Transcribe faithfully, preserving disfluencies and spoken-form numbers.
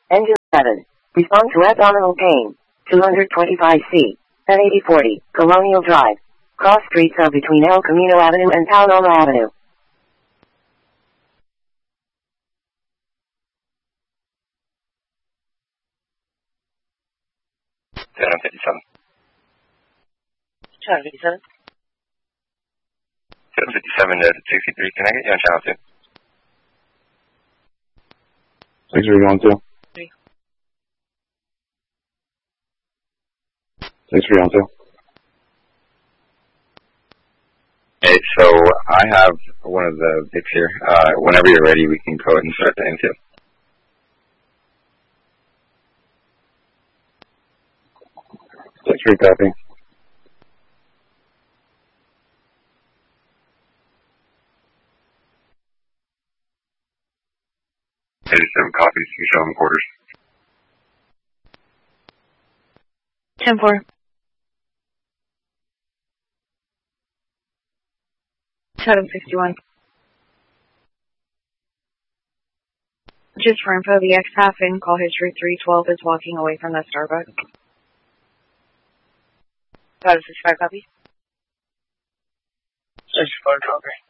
Engine seven. Respond to abdominal pain. two twenty-five C. at eighty forty, Colonial Drive. Cross streets are between El Camino Avenue and Paloma Avenue. seven fifty-seven. seven fifty-seven. seven fifty-seven to sixty-three. Can I get you on channel two? six three one two. three. six three one two. Hey, so I have one of the Vics here. Uh, whenever you're ready, we can go ahead and start the M two. six three copy. eighty-seven copies. You show them quarters. ten four. seven sixty-one. Just for info, the X-half in call history three twelve is walking away from the Starbucks. Got a sixty-five copy? sixty-five copy.